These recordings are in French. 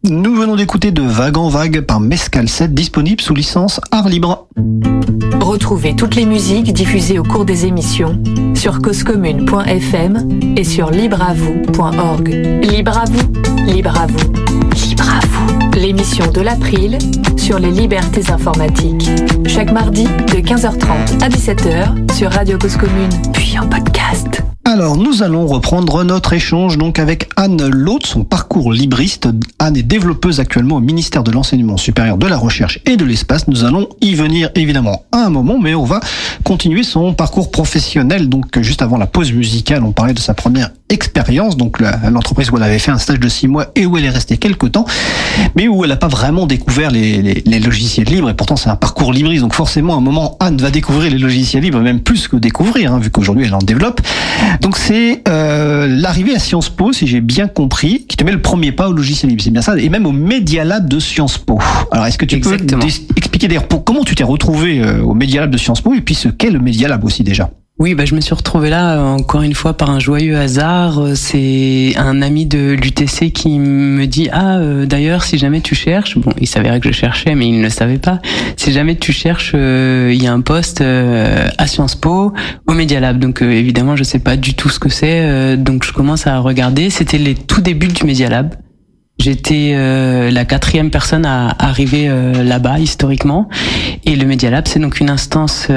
Nous venons d'écouter de Vague en Vague par Mescal 7, disponible sous licence Art Libre. Retrouvez toutes les musiques diffusées au cours des émissions sur causecommune.fm et sur libreavou.org. Libre à vous, libre à vous, libre à vous. L'émission de l'April sur les libertés informatiques. Chaque mardi de 15h30 à 17h sur Radio Cause Commune, puis en podcast. Alors, nous allons reprendre notre échange donc avec Anne Laude, son parcours libriste. Anne est développeuse actuellement au ministère de l'Enseignement supérieur, de la Recherche et de l'Espace. Nous allons y venir évidemment à un moment, mais on va continuer son parcours professionnel. Donc, juste avant la pause musicale, on parlait de sa première expérience, donc l'entreprise où elle avait fait un stage de 6 mois et où elle est restée quelques temps, mais où elle n'a pas vraiment découvert les logiciels libres, et pourtant c'est un parcours libriste, donc forcément à un moment Anne va découvrir les logiciels libres, même plus que découvrir, vu qu'aujourd'hui elle en développe. Donc c'est l'arrivée à Sciences Po, si j'ai bien compris, qui te met le premier pas au logiciel libre, c'est bien ça, et même au Media Lab de Sciences Po. Alors est-ce que tu peux expliquer d'ailleurs comment tu t'es retrouvé au Media Lab de Sciences Po, et puis ce qu'est le Media Lab aussi déjà? Oui, je me suis retrouvé là encore une fois par un joyeux hasard. C'est un ami de l'UTC qui me dit d'ailleurs si jamais tu cherches, bon il s'avérait que je cherchais mais il ne le savait pas. Si jamais tu cherches, il y a un poste à Sciences Po au Media Lab. Donc évidemment je sais pas du tout ce que c'est. Donc je commence à regarder. C'était les tout débuts du Media Lab. J'étais la 4e personne à arriver là-bas historiquement, et le Media Lab c'est donc une instance.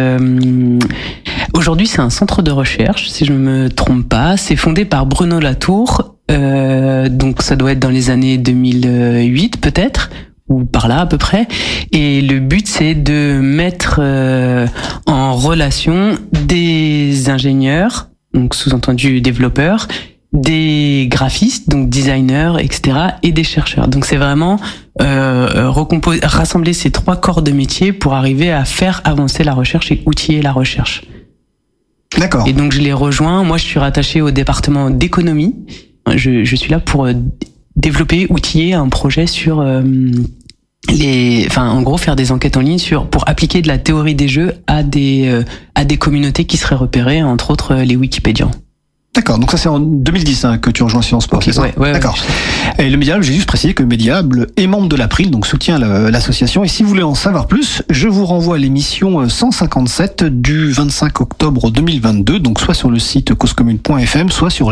Aujourd'hui c'est un centre de recherche si je ne me trompe pas. C'est fondé par Bruno Latour, donc ça doit être dans les années 2008 peut-être, ou par là à peu près. Et le but c'est de mettre en relation des ingénieurs, donc sous-entendu développeurs, des graphistes, donc designers, etc., et des chercheurs. Donc c'est vraiment rassembler ces 3 corps de métier pour arriver à faire avancer la recherche et outiller la recherche. D'accord. Et donc je les rejoins. Moi je suis rattaché au département d'économie. Je suis là pour développer, outiller un projet sur en gros faire des enquêtes en ligne pour appliquer de la théorie des jeux à des communautés qui seraient repérées, entre autres les Wikipédians. D'accord, donc ça c'est en 2010 que tu rejoins Sciences Po, okay, c'est ça? Ouais, d'accord. Ouais. Et le Media Lab, j'ai juste précisé que le Media Lab est membre de l'April, donc soutient l'association. Et si vous voulez en savoir plus, je vous renvoie à l'émission 157 du 25 octobre 2022, donc soit sur le site causecommune.fm, soit sur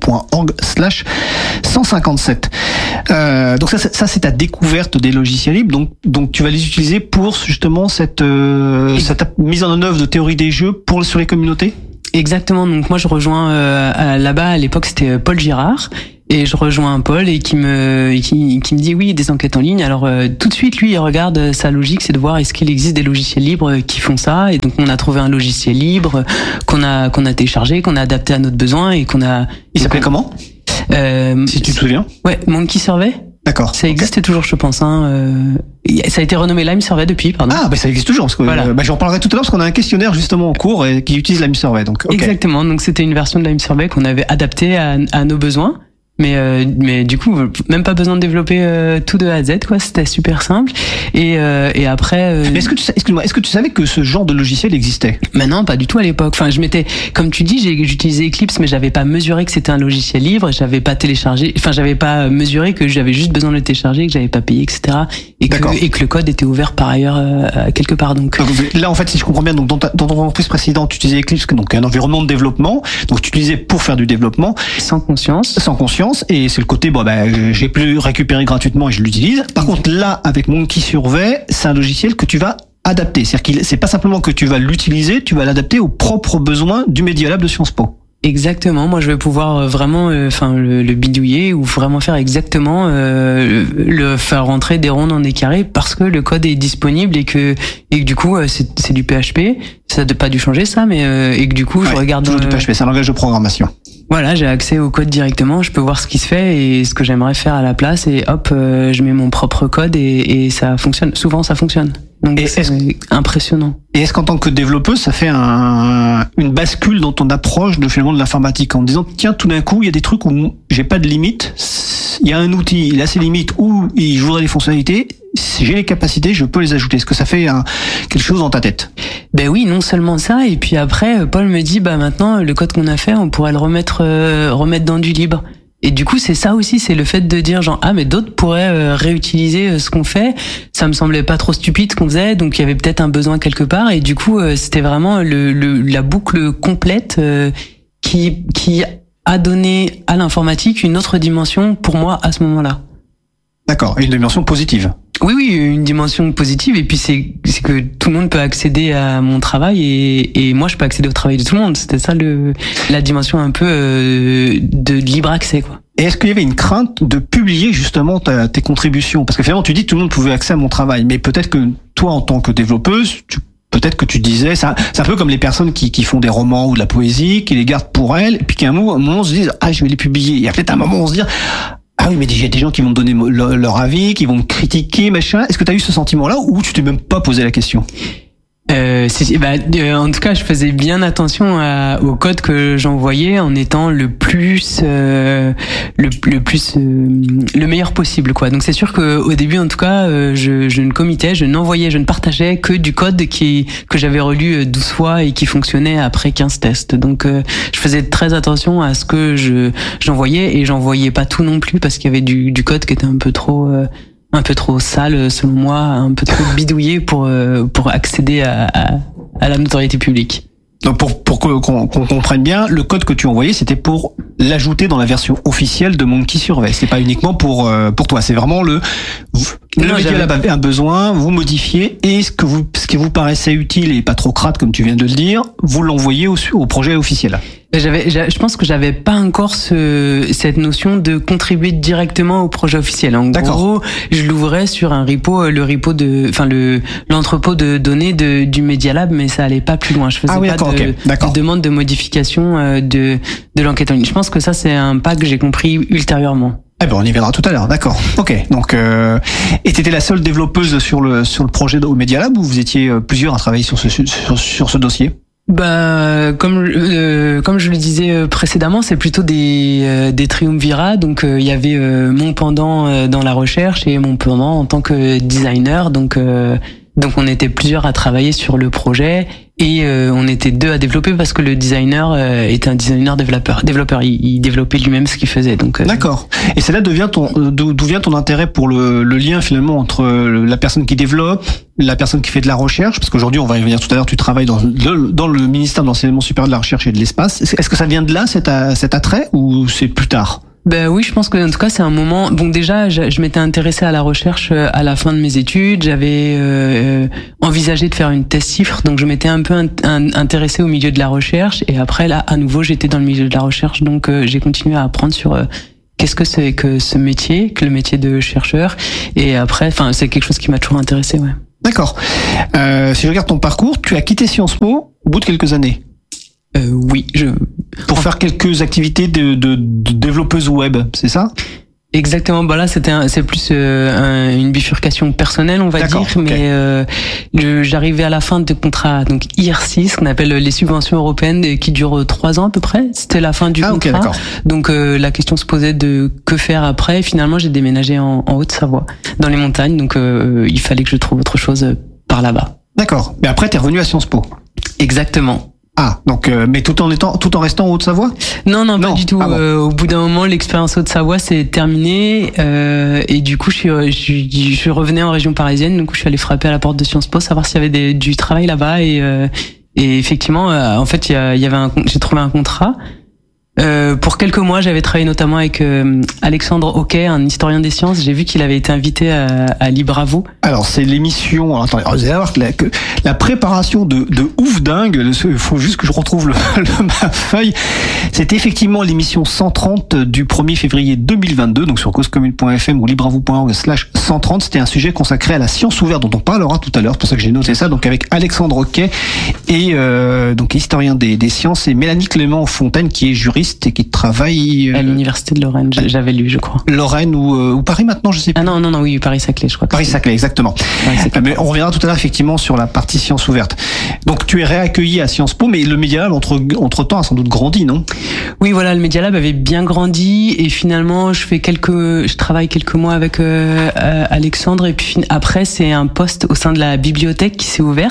libreavou.org/157. Donc ça c'est ta découverte des logiciels libres, donc tu vas les utiliser pour justement cette mise en œuvre de théorie des jeux sur les communautés? Exactement, donc moi je rejoins là-bas, à l'époque c'était Paul Girard, et je rejoins Paul et qui me dit oui, des enquêtes en ligne. Alors tout de suite lui il regarde, sa logique c'est de voir est-ce qu'il existe des logiciels libres qui font ça, et donc on a trouvé un logiciel libre qu'on a téléchargé, qu'on a adapté à notre besoin et qu'on a... Il s'appelait comment si tu te souviens? Ouais, Monkey Survey. D'accord. Ça existe toujours, je pense. Ça a été renommé Lime Survey depuis, pardon. Ah, ça existe toujours, parce que voilà. J'en parlerai tout à l'heure, parce qu'on a un questionnaire justement en cours qui utilise Lime Survey. Donc, okay. Exactement, donc c'était une version de Lime Survey qu'on avait adaptée à nos besoins. Mais du coup, même pas besoin de développer tout de A à Z, quoi. C'était super simple. Et après. Mais est-ce que tu savais que ce genre de logiciel existait? Non, pas du tout à l'époque. Enfin, comme tu dis, j'utilisais Eclipse, mais j'avais pas mesuré que c'était un logiciel libre. J'avais pas téléchargé. Enfin, j'avais pas mesuré que j'avais juste besoin de le télécharger, que j'avais pas payé, etc. Et que le code était ouvert par ailleurs quelque part. Donc là, en fait, si je comprends bien, donc dans ton entreprise précédente, tu utilisais Eclipse, donc un environnement de développement. Donc tu utilisais pour faire du développement. Sans conscience. Et c'est le côté j'ai pu récupérer gratuitement et je l'utilise. Par contre là avec Monkey Survey, c'est un logiciel que tu vas adapter, c'est-à-dire que c'est pas simplement que tu vas l'utiliser, tu vas l'adapter aux propres besoins du Media Lab de Sciences Po. Exactement, moi je vais pouvoir vraiment le bidouiller ou vraiment faire exactement le faire rentrer des ronds dans des carrés parce que le code est disponible et que du coup c'est du PHP, ça n'a pas dû changer ça, mais et que du coup je regarde toujours du PHP, c'est un langage de programmation. Voilà, j'ai accès au code directement, je peux voir ce qui se fait et ce que j'aimerais faire à la place, et hop, je mets mon propre code et ça fonctionne. Souvent ça fonctionne. Donc c'est impressionnant. Et est-ce qu'en tant que développeuse, ça fait une bascule dans ton approche de finalement de l'informatique, en disant tiens, tout d'un coup il y a des trucs où j'ai pas de limite, il y a un outil, il a ses limites où il jouerait des fonctionnalités, si j'ai les capacités, je peux les ajouter. Est-ce que ça fait quelque chose dans ta tête? Ben oui, non seulement ça, et puis après Paul me dit maintenant le code qu'on a fait, on pourrait le remettre dans du libre. Et du coup, c'est ça aussi, c'est le fait de dire genre mais d'autres pourraient réutiliser ce qu'on fait. Ça me semblait pas trop stupide ce qu'on faisait, donc il y avait peut-être un besoin quelque part. Et du coup, c'était vraiment la boucle complète qui a donné à l'informatique une autre dimension pour moi à ce moment-là. D'accord, et une dimension positive. Oui, une dimension positive. Et puis c'est que tout le monde peut accéder à mon travail et moi je peux accéder au travail de tout le monde. C'était ça la dimension un peu de libre accès, quoi. Et est-ce qu'il y avait une crainte de publier justement tes contributions? Parce que finalement tu dis que tout le monde pouvait accéder à mon travail, mais peut-être que toi en tant que développeuse, peut-être que tu disais, c'est un peu comme les personnes qui font des romans ou de la poésie, qui les gardent pour elles, et puis qu'à un moment on se dise je vais les publier. Il y a peut-être un moment où on se dit ah oui, mais il y a des gens qui vont me donner leur avis, qui vont me critiquer, machin. Est-ce que tu as eu ce sentiment-là ou tu t'es même pas posé la question? En tout cas, je faisais bien attention au code que j'envoyais en étant le meilleur possible, quoi. Donc c'est sûr que au début, en tout cas, je ne committais, je ne partageais que du code que j'avais relu 12 fois et qui fonctionnait après 15 tests. Donc je faisais très attention à ce que j'envoyais et j'envoyais pas tout non plus parce qu'il y avait du code qui était un peu trop sale selon moi, un peu trop bidouillé pour accéder à la notoriété publique. Donc pour qu'on comprenne bien, le code que tu envoyais, c'était pour l'ajouter dans la version officielle de Monkey Survey. C'est pas uniquement pour toi, c'est vraiment le Media avait un besoin, vous modifiez et ce qui vous paraissait utile et pas trop crade comme tu viens de le dire, vous l'envoyez au projet officiel. Je pense que j'avais pas encore cette notion de contribuer directement au projet officiel. En gros, je l'ouvrais sur un repo, l'entrepôt de données du Media Lab, mais ça allait pas plus loin. Je faisais de demande de modification de l'enquête en ligne. Je pense que ça, c'est un pas que j'ai compris ultérieurement. On y viendra tout à l'heure, d'accord. Ok, donc et t'étais la seule développeuse sur le projet au Media Lab ou vous étiez plusieurs à travailler sur ce dossier? Comme je le disais précédemment, c'est plutôt des triumvirats. Donc il y avait mon pendant dans la recherche et mon pendant en tant que designer. Donc on était plusieurs à travailler sur le projet et on était deux à développer parce que le designer était un designer développeur. Il développait lui-même ce qu'il faisait. Donc d'accord. Et c'est là d'où vient ton intérêt pour le lien finalement entre la personne qui développe, la personne qui fait de la recherche, parce qu'aujourd'hui on va y revenir tout à l'heure. Tu travailles dans le ministère de l'enseignement supérieur de la recherche et de l'espace. Est-ce que ça vient de là cet attrait ou c'est plus tard? Oui, je pense que en tout cas c'est un moment. Bon, déjà, je m'étais intéressée à la recherche à la fin de mes études. J'avais envisagé de faire une thèse chiffre, donc je m'étais un peu intéressée au milieu de la recherche. Et après, là, à nouveau, j'étais dans le milieu de la recherche, donc j'ai continué à apprendre sur qu'est-ce que c'est que ce métier, que le métier de chercheur. Et après, c'est quelque chose qui m'a toujours intéressé, ouais. D'accord. Si je regarde ton parcours, tu as quitté Sciences Po au bout de quelques années. Oui, pour faire quelques activités de développeuse web, c'est ça? Exactement. Là, c'est plus une bifurcation personnelle, on va dire. Okay. Mais j'arrivais à la fin de contrat, donc IR6, qu'on appelle les subventions européennes, qui durent 3 ans à peu près. C'était la fin du contrat. Okay, d'accord. Donc la question se posait de que faire après. Et finalement, j'ai déménagé en Haute-Savoie, dans les montagnes. Donc il fallait que je trouve autre chose par là-bas. D'accord. Mais après, t'es revenu à Sciences Po. Exactement. Donc mais tout en restant en Haute-Savoie? Non, pas du tout. Au bout d'un moment, l'expérience Haute-Savoie s'est terminée et du coup, je revenais en région parisienne. Donc, je suis allé frapper à la porte de Sciences Po, savoir s'il y avait du travail là-bas et effectivement, en fait, j'ai trouvé un contrat. Pour quelques mois, j'avais travaillé notamment avec Alexandre Hoquet, un historien des sciences. J'ai vu qu'il avait été invité à Libre à vous. Alors, c'est l'émission... Alors, attendez, vous allez voir que la préparation de ouf dingue, il faut juste que je retrouve ma feuille. C'était effectivement l'émission 130 du 1er février 2022, donc sur causecommune.fm ou libreavou.org/130. C'était un sujet consacré à la science ouverte, dont on parlera tout à l'heure. C'est pour ça que j'ai noté ça. Donc, avec Alexandre Hoquet et donc historien des sciences, et Mélanie Clément-Fontaine, qui est juriste et qui travaille à l'université de Lorraine, j'avais lu, je crois. Lorraine ou Paris maintenant, je sais plus. Non, oui, Paris-Saclay, je crois. Paris-Saclay, exactement. Mais on reviendra tout à l'heure effectivement sur la partie sciences ouvertes. Donc tu es réaccueilli à Sciences Po, mais le Media Lab entre-temps a sans doute grandi, non? Oui, voilà, le Media Lab avait bien grandi et finalement je travaille quelques mois avec Alexandre et puis après c'est un poste au sein de la bibliothèque qui s'est ouvert.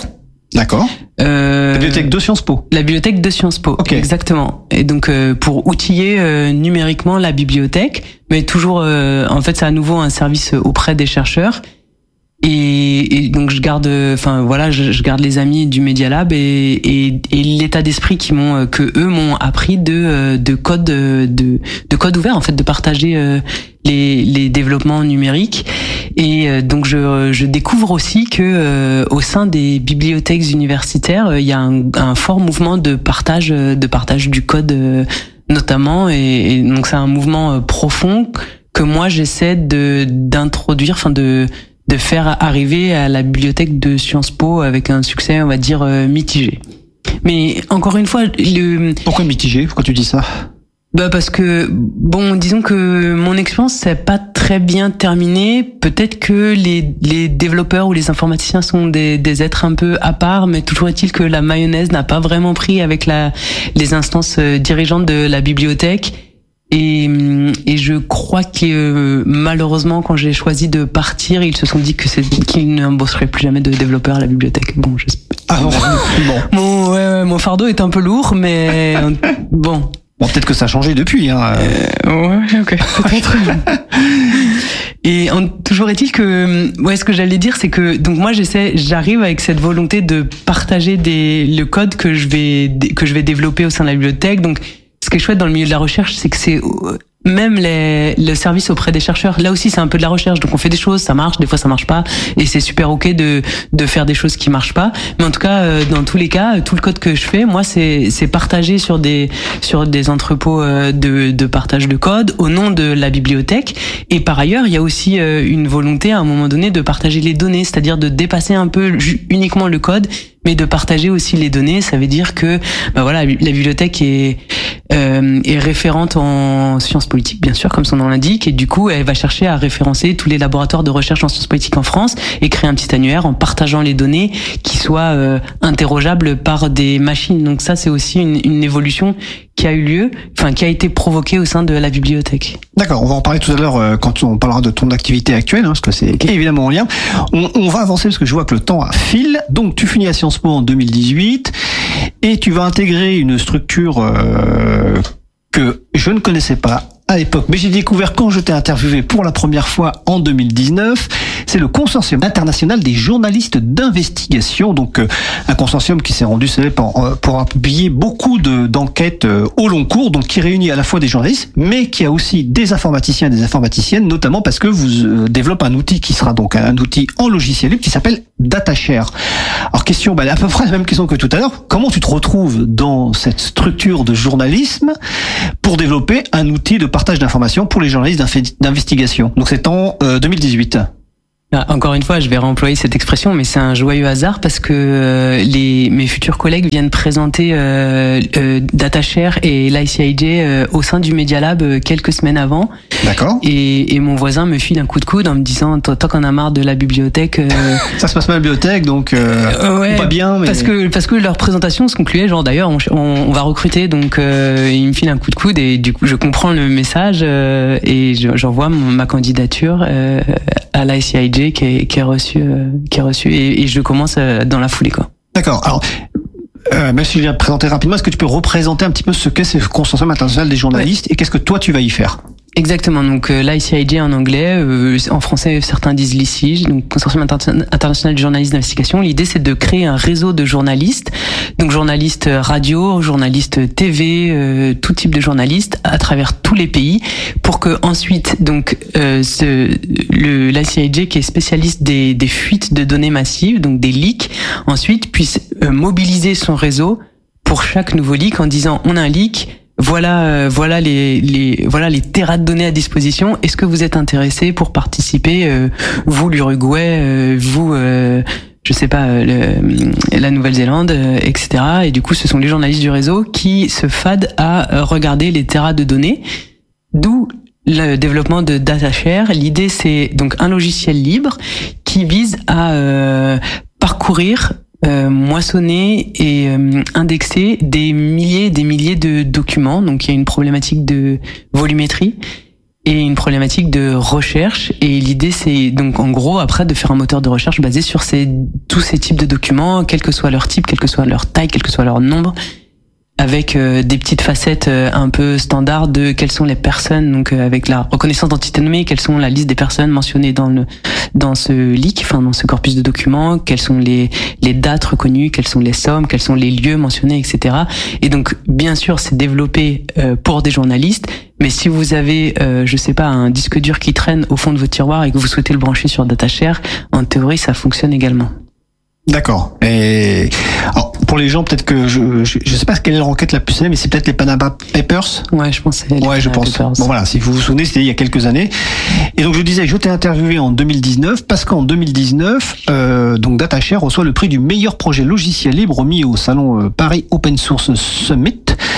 D'accord. La bibliothèque de Sciences Po. La bibliothèque de Sciences Po, okay. Exactement. Et donc pour outiller numériquement la bibliothèque, mais toujours, en fait, c'est à nouveau un service auprès des chercheurs. Et donc je garde les amis du Media Lab et l'état d'esprit que eux m'ont appris de code ouvert, en fait, de partager les développements numériques. Et donc je découvre aussi que au sein des bibliothèques universitaires, il y a un fort mouvement de partage du code notamment, et donc c'est un mouvement profond que moi j'essaie d'introduire, de faire arriver à la bibliothèque de Sciences Po avec un succès, on va dire, mitigé. Mais encore une fois, Pourquoi mitigé ? Pourquoi tu dis ça ? Parce que, disons que mon expérience s'est pas très bien terminée. Peut-être que les développeurs ou les informaticiens sont des êtres un peu à part, mais toujours est-il que la mayonnaise n'a pas vraiment pris avec les instances dirigeantes de la bibliothèque. Et je crois que malheureusement, quand j'ai choisi de partir, ils se sont dit qu'ils n'embaucheraient plus jamais de développeurs à la bibliothèque. Bon, mon fardeau est un peu lourd, mais bon. Bon, peut-être que ça a changé depuis. Ouais, ok, peut-être. Et toujours est-il que, ce que j'allais dire, c'est que donc moi j'arrive avec cette volonté de partager le code que je vais développer au sein de la bibliothèque. Donc ce qui est chouette dans le milieu de la recherche, c'est que c'est même le service auprès des chercheurs. Là aussi, c'est un peu de la recherche. Donc on fait des choses, ça marche, des fois ça marche pas, et c'est super ok de faire des choses qui marchent pas. Mais en tout cas, dans tous les cas, tout le code que je fais, moi, c'est partagé sur des entrepôts de partage de code au nom de la bibliothèque. Et par ailleurs, il y a aussi une volonté à un moment donné de partager les données, c'est-à-dire de dépasser un peu uniquement le code, mais de partager aussi les données. Ça veut dire que la bibliothèque est référente en sciences politiques, bien sûr, comme son nom l'indique, et du coup elle va chercher à référencer tous les laboratoires de recherche en sciences politiques en France et créer un petit annuaire en partageant les données qui soient interrogeables par des machines. Donc ça, c'est aussi une évolution qui a eu lieu, qui a été provoquée au sein de la bibliothèque. D'accord, on va en parler tout à l'heure quand on parlera de ton activité actuelle, parce que c'est évidemment en lien. On va avancer parce que je vois que le temps file. Donc tu finis à Sciences Po en 2018 et tu vas intégrer une structure que je ne connaissais pas à l'époque, mais j'ai découvert quand je t'ai interviewé pour la première fois en 2019. C'est le Consortium international des journalistes d'investigation, donc un consortium qui s'est rendu célèbre pour publier beaucoup d'enquêtes au long cours, donc qui réunit à la fois des journalistes, mais qui a aussi des informaticiens et des informaticiennes, notamment parce que vous développez un outil qui sera donc un outil en logiciel libre qui s'appelle DataShare. Alors question, à peu près la même question que tout à l'heure. Comment tu te retrouves dans cette structure de journalisme pour développer un outil de partage d'informations pour les journalistes d'investigation? Donc c'est en 2018. Encore une fois, je vais réemployer cette expression, mais c'est un joyeux hasard parce que mes futurs collègues viennent présenter DataShare et l'ICIJ au sein du Media Lab quelques semaines avant. D'accord. Et mon voisin me file un coup de coude en me disant toi qu'on a marre de la bibliothèque. Ça se passe mal à la bibliothèque, donc pas bien. Mais... Parce que leur présentation se concluait genre d'ailleurs on va recruter, donc il me file un coup de coude et du coup je comprends le message et j'envoie ma candidature à l'ICIJ qui est reçu et je commence dans la foulée, quoi. D'accord. Alors même si je viens de présenter rapidement, est-ce que tu peux représenter un petit peu ce qu'est ce Consortium international des journalistes et qu'est-ce que toi tu vas y faire? Exactement, donc l'ICIJ en anglais, en français certains disent l'ICIJ, donc Consortium international des journalistes d'investigation. L'idée c'est de créer un réseau de journalistes, donc journalistes radio, journalistes TV, tout type de journalistes à travers tous les pays, pour que ensuite donc l'ICIJ qui est spécialiste des fuites de données massives, donc des leaks, ensuite puisse mobiliser son réseau pour chaque nouveau leak en disant on a un leak. Voilà les terras de données à disposition. Est-ce que vous êtes intéressé pour participer, vous l'Uruguay, vous je sais pas la Nouvelle-Zélande, etc. Et du coup, ce sont les journalistes du réseau qui se fadent à regarder les terras de données. D'où le développement de DataShare. L'idée, c'est donc un logiciel libre qui vise à parcourir, moissonner et indexer des milliers de documents. Donc il y a une problématique de volumétrie et une problématique de recherche. Et l'idée, c'est donc en gros après de faire un moteur de recherche basé sur tous ces types de documents, quel que soit leur type, quelle que soit leur taille, quel que soit leur nombre, avec des petites facettes un peu standards de quelles sont les personnes, donc avec la reconnaissance d'identité nommée, quelles sont la liste des personnes mentionnées dans ce leak, enfin dans ce corpus de documents, quelles sont les dates reconnues, quelles sont les sommes, quels sont les lieux mentionnés, etc. Et donc bien sûr c'est développé pour des journalistes, mais si vous avez je sais pas un disque dur qui traîne au fond de votre tiroir et que vous souhaitez le brancher sur DataShare, en théorie ça fonctionne également. D'accord. Et alors, pour les gens, peut-être que je sais pas quelle est la requête la plus célèbre, mais c'est peut-être les Panama Papers. Ouais, je pense. Ouais, je pense. Papers. Bon voilà, si vous vous souvenez, c'était il y a quelques années. Et donc je disais, je t'ai interviewé en 2019 parce qu'en 2019, donc DataShare reçoit le prix du meilleur projet logiciel libre remis au salon Paris Open Source Summit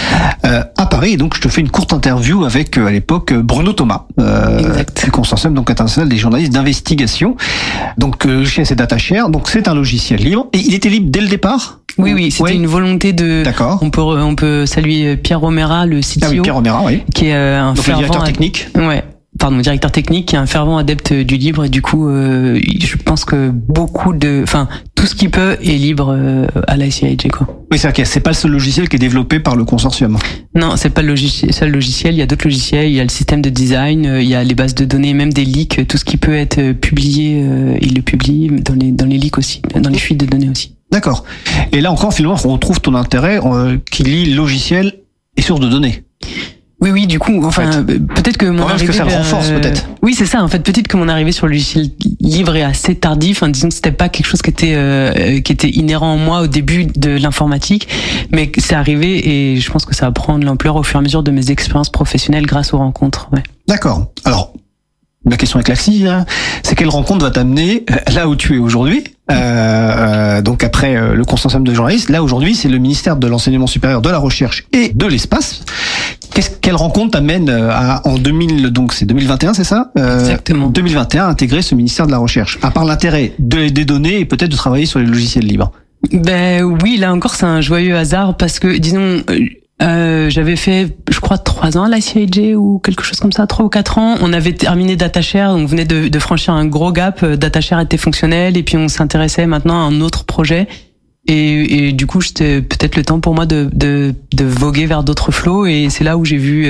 à Paris. Et donc je te fais une courte interview avec à l'époque Bruno Thomas, du consortium donc international des journalistes d'investigation. Donc chez DataShare, donc c'est un logiciel libre et il était libre dès le départ. Oui, c'était une volonté de. D'accord. On peut saluer Pierre Romera, le CTO. Ah oui, Pierre Romera, oui. Qui est un donc fervent le directeur technique. Ouais. Pardon, directeur technique, qui est un fervent adepte du libre, et du coup, je pense que tout ce qui peut est libre à la CIJ, quoi. Oui, c'est pas le seul logiciel qui est développé par le consortium. Non, c'est pas le seul logiciel. Il y a d'autres logiciels. Il y a le système de design. Il y a les bases de données, même des leaks. Tout ce qui peut être publié, il le publie dans les leaks aussi, dans les fuites de données aussi. D'accord. Et là encore, finalement, on retrouve ton intérêt qui lie logiciel et source de données. Oui, du coup, peut-être que mon arrivée... que ça le renforce, peut-être. Oui, c'est ça, en fait, peut-être que mon arrivée sur le logiciel libre est assez tardif, disons que c'était pas quelque chose qui était inhérent en moi au début de l'informatique, mais c'est arrivé et je pense que ça va prendre l'ampleur au fur et à mesure de mes expériences professionnelles grâce aux rencontres, ouais. D'accord. Alors, la question est classique, hein. C'est quelle rencontre va t'amener là où tu es aujourd'hui, donc après le consortium de journalistes. Là aujourd'hui, c'est le ministère de l'enseignement supérieur, de la recherche et de l'espace. Quelle rencontre t'amène en 2021, c'est ça Exactement. 2021, intégrer ce ministère de la recherche. À part l'intérêt des données et peut-être de travailler sur les logiciels libres. Ben oui, là encore c'est un joyeux hasard parce que disons. J'avais fait, je crois, 3 ans à la CIJ ou quelque chose comme ça, 3 ou 4 ans. On avait terminé DataShare, on venait de franchir un gros gap. DataShare était fonctionnel et puis on s'intéressait maintenant à un autre projet. Et du coup, c'était peut-être le temps pour moi de voguer vers d'autres flots. Et c'est là où j'ai vu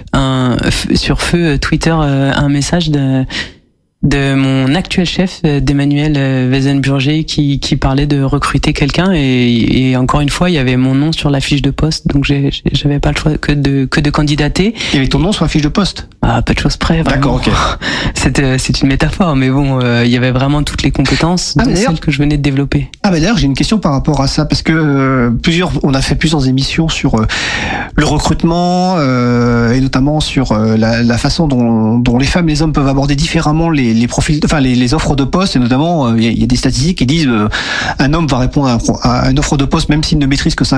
sur feu Twitter un message de mon actuel chef, d'Emmanuel Weizenburger, qui parlait de recruter quelqu'un et encore une fois il y avait mon nom sur la fiche de poste, donc j'avais pas le choix que de candidater. Il y avait ton nom sur la fiche de poste? Ah, pas de choses près, vraiment. D'accord, ok. C'est une métaphore, mais bon, il y avait vraiment toutes les compétences de celles que je venais de développer. Ah, mais d'ailleurs, j'ai une question par rapport à ça, parce que on a fait plusieurs émissions sur le recrutement, et notamment sur la façon dont les femmes et les hommes peuvent aborder différemment les profils, enfin les offres de poste, et notamment il y a des statistiques qui disent un homme va répondre à une offre de poste même s'il ne maîtrise que